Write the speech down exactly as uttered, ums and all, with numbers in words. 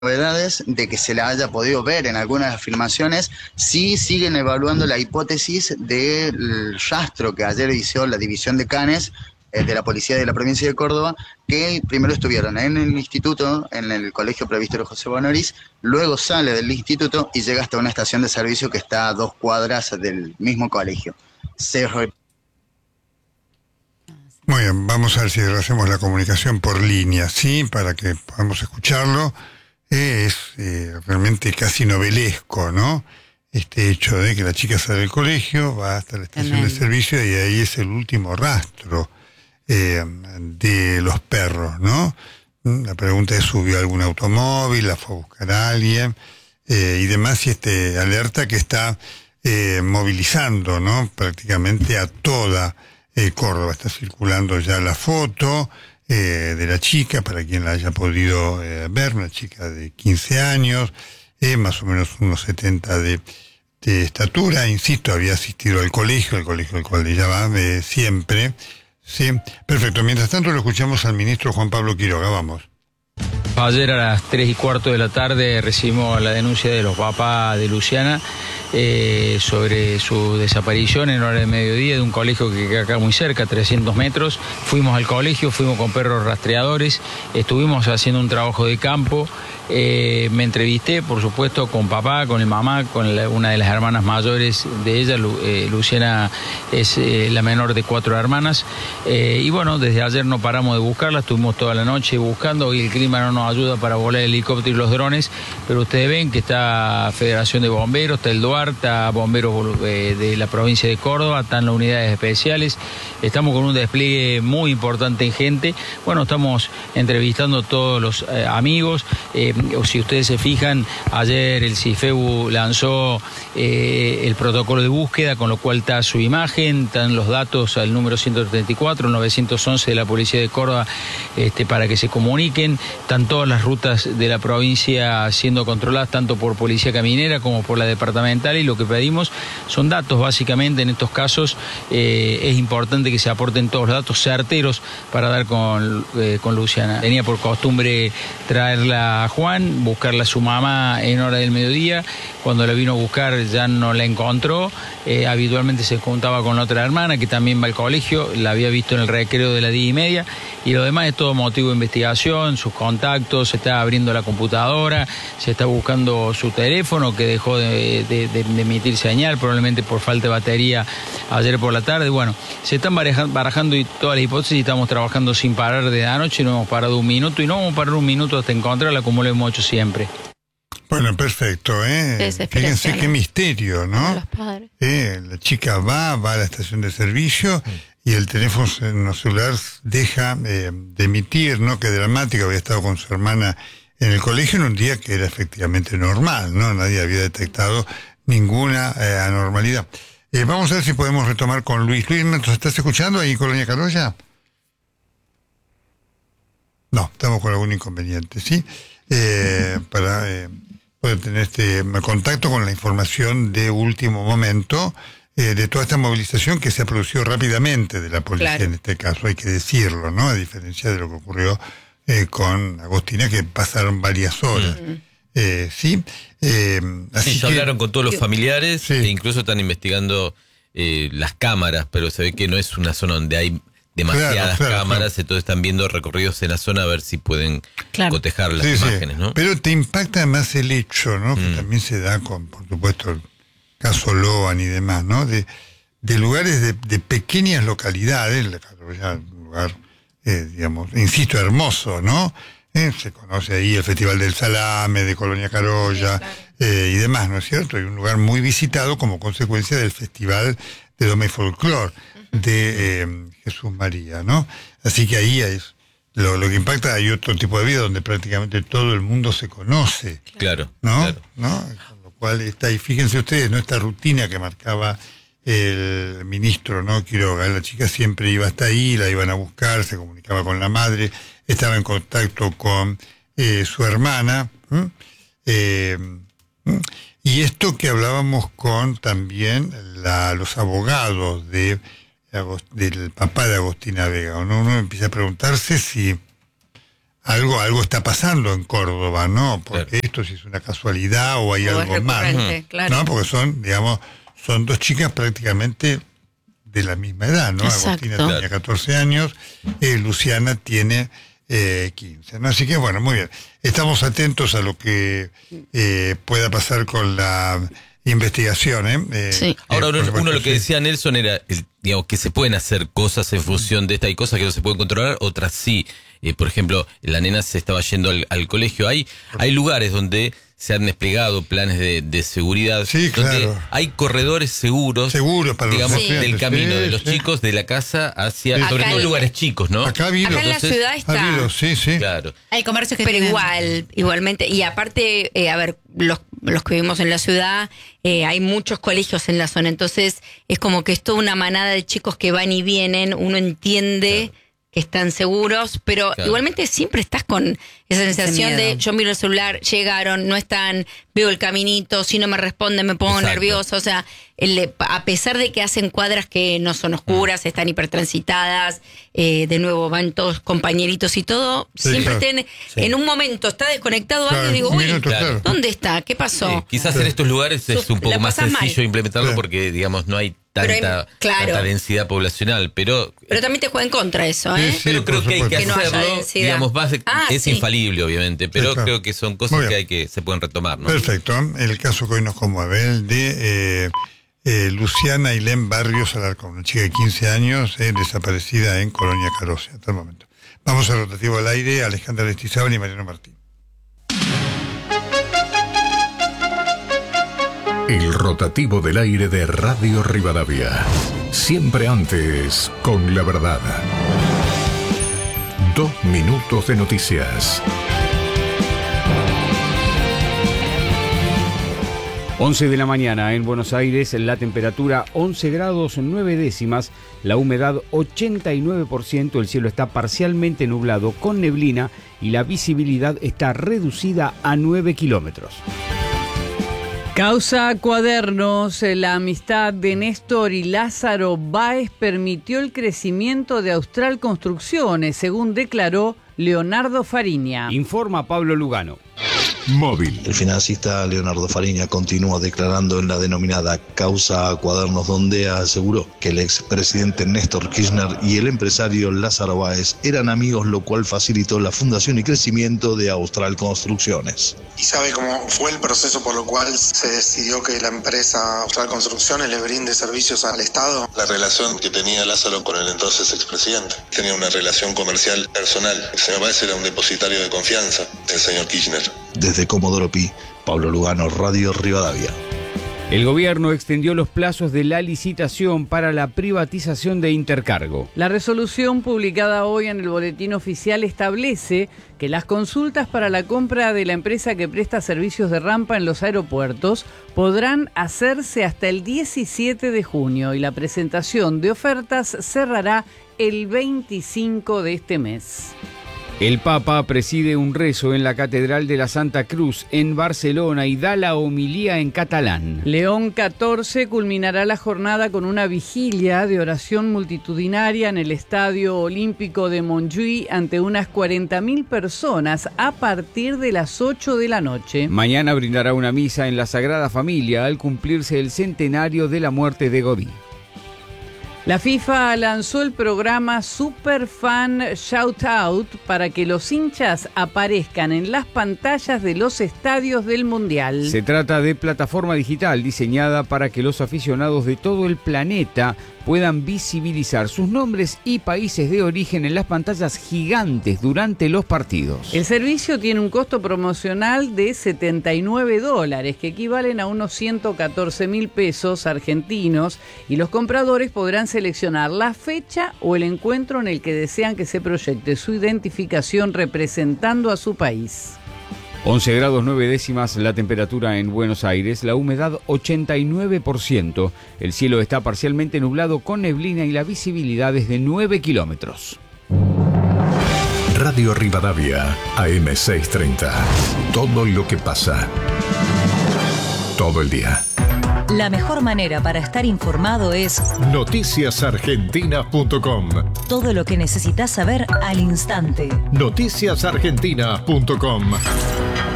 novedades de que se la haya podido ver en algunas de las filmaciones. Sí siguen evaluando la hipótesis del rastro que ayer hizo la división de Canes eh, de la policía de la provincia de Córdoba, que primero estuvieron en el instituto, en el colegio Presbítero José Bonoris, luego sale del instituto y llega hasta una estación de servicio que está a dos cuadras del mismo colegio. Se re- Muy bien, vamos a ver si hacemos la comunicación por línea, ¿sí? Para que podamos escucharlo. Es eh, realmente casi novelesco, ¿no? Este hecho de que la chica sale del colegio, va hasta la estación Tremendo. de servicio y ahí es el último rastro eh, de los perros, ¿no? La pregunta es, ¿subió algún automóvil? ¿La fue a buscar a alguien? Eh, y demás, y este alerta que está eh, movilizando, ¿no? Prácticamente a toda eh, Córdoba. Está circulando ya la foto Eh, de la chica, para quien la haya podido eh, ver, una chica de quince años, eh, más o menos unos setenta de, de estatura, insisto, había asistido al colegio, al colegio al cual ella va eh, siempre, sí, perfecto. Mientras tanto lo escuchamos al ministro Juan Pablo Quiroga, vamos. Ayer a las tres y cuarto de la tarde recibimos la denuncia de los papás de Luciana eh, sobre su desaparición en hora de mediodía de un colegio que queda acá muy cerca, trescientos metros. Fuimos al colegio, fuimos con perros rastreadores, estuvimos haciendo un trabajo de campo. Eh, me entrevisté, por supuesto, con papá, con el mamá, con la, una de las hermanas mayores de ella. Lu, eh, Luciana es eh, la menor de cuatro hermanas. Eh, y bueno, desde ayer no paramos de buscarla, estuvimos toda la noche buscando. Hoy el clima no nos ayuda para volar el helicóptero y los drones, pero ustedes ven que está Federación de Bomberos, está el DUAR, está Bomberos eh, de la provincia de Córdoba, están las unidades especiales. Estamos con un despliegue muy importante en gente. Bueno, estamos entrevistando a todos los eh, amigos. Eh, o si ustedes se fijan, ayer el CIFEBU lanzó eh, el protocolo de búsqueda, con lo cual está su imagen, están los datos al número ciento treinta y cuatro, novecientos once de la Policía de Córdoba este, para que se comuniquen. Están todas las rutas de la provincia siendo controladas tanto por Policía Caminera como por la departamental, y lo que pedimos son datos. Básicamente en estos casos eh, es importante que se aporten todos los datos certeros para dar con, eh, con Luciana. Tenía por costumbre traerla a Juan, buscarla a su mamá en hora del mediodía. Cuando la vino a buscar ya no la encontró. Eh, habitualmente se juntaba con la otra hermana que también va al colegio, la había visto en el recreo de la diez y media, y lo demás es todo motivo de investigación, sus contactos, se está abriendo la computadora, se está buscando su teléfono que dejó de, de, de, de emitir señal, probablemente por falta de batería ayer por la tarde. Bueno, se están barajando, barajando todas las hipótesis y estamos trabajando sin parar desde anoche, no hemos parado un minuto y no vamos a parar un minuto hasta encontrarla, como lo hemos hecho siempre. Bueno, perfecto, ¿eh? Fíjense qué misterio, ¿no? Los padres. Eh, la chica va, va a la estación de servicio y el teléfono celular deja eh, de emitir, ¿no? Qué dramático, había estado con su hermana en el colegio en un día que era efectivamente normal, ¿no? Nadie había detectado ninguna eh, anormalidad. Eh, vamos a ver si podemos retomar con Luis. Luis, ¿nos estás escuchando ahí en Colonia Carolla? No, estamos con algún inconveniente, ¿sí? Eh, para eh, poder tener este contacto con la información de último momento eh, de toda esta movilización que se ha producido rápidamente de la policía, claro. En este caso hay que decirlo, ¿no? A diferencia de lo que ocurrió eh, con Agostina, que pasaron varias horas. Mm. Eh, sí, eh, así sí, ya que, hablaron con todos los familiares, sí. E incluso están investigando eh, las cámaras, pero se ve que no es una zona donde hay demasiadas claro, claro, cámaras, claro. Entonces están viendo recorridos en la zona a ver si pueden claro. cotejar las sí, imágenes, sí. ¿no? Pero te impacta más el hecho, ¿no? Mm. Que también se da con, por supuesto, el caso Loan y demás, ¿no? De, de lugares de, de pequeñas localidades, un lugar, eh, digamos, insisto, hermoso, ¿no? Eh, se conoce ahí el Festival del Salame, de Colonia Carolla, sí, claro. eh, y demás, ¿no es cierto? Hay un lugar muy visitado como consecuencia del Festival de Doma y Folclor de eh, Jesús María, ¿no? Así que ahí es lo, lo que impacta. Hay otro tipo de vida donde prácticamente todo el mundo se conoce, claro, ¿no? Claro. ¿no? Con lo cual está ahí, fíjense ustedes, ¿no? Esta rutina que marcaba el ministro, ¿no? Quiroga, la chica siempre iba hasta ahí, la iban a buscar, se comunicaba con la madre, estaba en contacto con eh, su hermana, ¿eh? Eh, ¿eh? Y esto que hablábamos con también la, los abogados de del papá de Agostina Vega, ¿no? Uno empieza a preguntarse si algo, algo está pasando en Córdoba, ¿no? Porque claro. esto si es una casualidad o hay o algo más, claro. ¿no? Porque son, digamos, son dos chicas prácticamente de la misma edad, ¿no? Exacto. Agostina tenía claro. catorce años, eh, Luciana tiene eh, quince, ¿no? Así que bueno, muy bien. Estamos atentos a lo que eh, pueda pasar con la investigación, ¿eh? eh sí. Ahora, eh, uno, uno lo que decía Nelson era, el, digamos, que se pueden hacer cosas en función de esta, hay cosas que no se pueden controlar, otras sí. Eh, por ejemplo, la nena se estaba yendo al, al colegio. Hay, hay lugares donde se han desplegado planes de, de seguridad, sí, donde claro. hay corredores seguros, seguros para digamos, los sí. del camino sí, de los sí. chicos de la casa hacia, sí. sobre acá todo hay, lugares chicos, ¿no? Acá, habido, acá en entonces, la ciudad está. Habido, sí, sí. Claro. Hay comercios que pero tienen... igual, igualmente, y aparte, eh, a ver, los, los que vivimos en la ciudad, eh, hay muchos colegios en la zona, entonces es como que es toda una manada de chicos que van y vienen, uno entiende... Claro. que están seguros, pero claro. igualmente siempre estás con esa sensación de yo miro el celular, llegaron, no están, veo el caminito, si no me responden me pongo Exacto. nervioso, o sea, el, a pesar de que hacen cuadras que no son oscuras, mm. están hipertransitadas, eh, de nuevo van todos compañeritos y todo, sí, siempre claro. ten, sí. en un momento está desconectado claro, alguien y digo, uy, minuto, claro. ¿dónde está? ¿Qué pasó? Sí, quizás claro. en estos lugares es un poco más sencillo mal. implementarlo claro. porque, digamos, no hay Tanta, hay, claro. tanta densidad poblacional, pero... Pero también te juega en contra eso, ¿eh? Sí, sí, pero creo que hay que, que hacerlo, no digamos, más de, ah, es sí. infalible, obviamente, pero sí, claro. creo que son cosas que hay que se pueden retomar, ¿no? Perfecto. El caso que hoy nos conmueve, el de eh, eh, Luciana Ailén Barrios Alarcón, una chica de quince años, eh, desaparecida en Colonia Carosia, hasta el momento. Vamos al rotativo al aire, Alejandra Aristizábal y Mariano Martín. El rotativo del aire de Radio Rivadavia. Siempre antes, con la verdad. Dos minutos de noticias. once de la mañana en Buenos Aires, la temperatura once grados nueve décimas, la humedad ochenta y nueve por ciento, el cielo está parcialmente nublado con neblina y la visibilidad está reducida a nueve kilómetros. Causa Cuadernos, la amistad de Néstor y Lázaro Báez permitió el crecimiento de Austral Construcciones, según declaró Leonardo Fariña. Informa Pablo Lugano. Móvil. El financista Leonardo Fariña continúa declarando en la denominada causa Cuadernos, donde aseguró que el expresidente Néstor Kirchner y el empresario Lázaro Báez eran amigos, lo cual facilitó la fundación y crecimiento de Austral Construcciones. ¿Y sabe cómo fue el proceso por lo cual se decidió que la empresa Austral Construcciones le brinde servicios al Estado? La relación que tenía Lázaro con el entonces expresidente. Tenía una relación comercial personal. El señor Báez era un depositario de confianza del señor Kirchner. Desde Comodoro Pi, Pablo Lugano, Radio Rivadavia. El gobierno extendió los plazos de la licitación para la privatización de Intercargo. La resolución publicada hoy en el Boletín Oficial establece que las consultas para la compra de la empresa que presta servicios de rampa en los aeropuertos podrán hacerse hasta el diecisiete de junio y la presentación de ofertas cerrará el veinticinco de este mes. El Papa preside un rezo en la Catedral de la Santa Cruz en Barcelona y da la homilía en catalán. León catorce culminará la jornada con una vigilia de oración multitudinaria en el Estadio Olímpico de Montjuïc ante unas cuarenta mil personas a partir de las ocho de la noche. Mañana brindará una misa en la Sagrada Familia al cumplirse el centenario de la muerte de Godí. La FIFA lanzó el programa Super Fan Shoutout para que los hinchas aparezcan en las pantallas de los estadios del Mundial. Se trata de plataforma digital diseñada para que los aficionados de todo el planeta puedan visibilizar sus nombres y países de origen en las pantallas gigantes durante los partidos. El servicio tiene un costo promocional de setenta y nueve dólares, que equivalen a unos ciento catorce mil pesos argentinos, y los compradores podrán seleccionar la fecha o el encuentro en el que desean que se proyecte su identificación representando a su país. once grados nueve décimas la temperatura en Buenos Aires, la humedad ochenta y nueve por ciento, el cielo está parcialmente nublado con neblina y la visibilidad es de nueve kilómetros. Radio Rivadavia, A M seiscientos treinta. Todo lo que pasa. Todo el día. La mejor manera para estar informado es noticias argentinas punto com. Todo lo que necesitas saber al instante. noticias argentinas punto com.